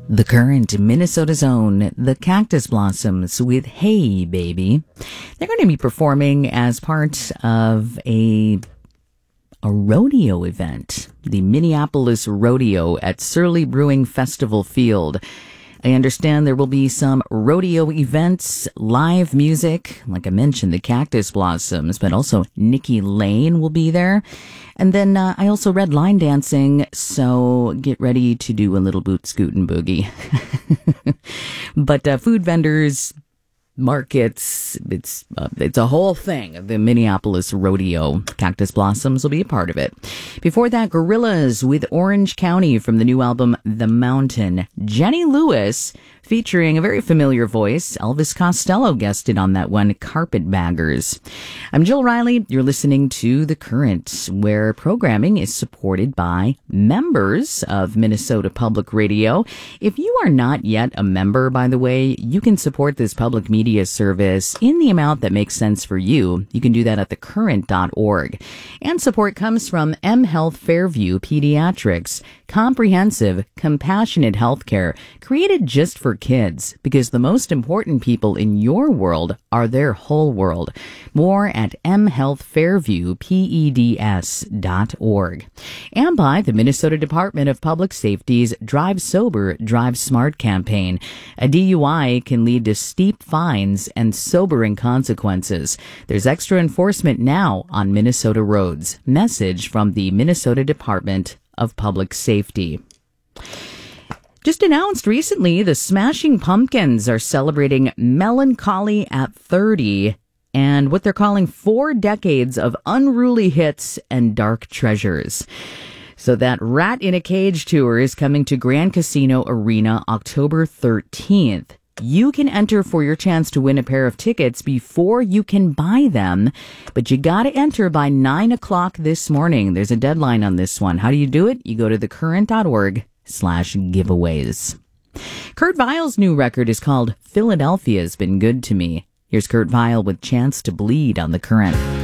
The Current, Minnesota's own, the Cactus Blossoms with Hey Baby. They're going to be performing as part of a rodeo event, the Minneapolis Rodeo at Surly Brewing Festival Field. I understand there will be some rodeo events, live music, like I mentioned, the Cactus Blossoms, but also Nikki Lane will be there. And then I also read line dancing, so get ready to do a little boot scoot and boogie. But food vendors, markets, it's a whole thing. The Minneapolis Rodeo. Cactus Blossoms will be a part of it. Before that, Gorillaz with Orange County from the new album The Mountain. Jenny Lewis featuring a very familiar voice. Elvis Costello guested on that one, Carpetbaggers. I'm Jill Riley. You're listening to The Current, where programming is supported by members of Minnesota Public Radio. If you are not yet a member, by the way, you can support this public media service in the amount that makes sense for you. You can do that at thecurrent.org. And support comes from M Health Fairview Pediatrics, comprehensive, compassionate healthcare created just for kids, because the most important people in your world are their whole world. More at mhealthfairviewpeds.org. And by the Minnesota Department of Public Safety's Drive Sober, Drive Smart campaign. A DUI can lead to steep fines and sobering consequences. There's extra enforcement now on Minnesota roads. Message from the Minnesota Department of Public Safety. Just announced recently, the Smashing Pumpkins are celebrating Melancholy at 30 and what they're calling 4 decades of unruly hits and dark treasures. So that Rat in a Cage tour is coming to Grand Casino Arena October 13th. You can enter for your chance to win a pair of tickets before you can buy them, but you got to enter by 9 o'clock this morning. There's a deadline on this one. How do you do it? You go to thecurrent.org/giveaways. Kurt Vile's new record is called Philadelphia's Been Good to Me. Here's Kurt Vile with Chance to Bleed on The Current.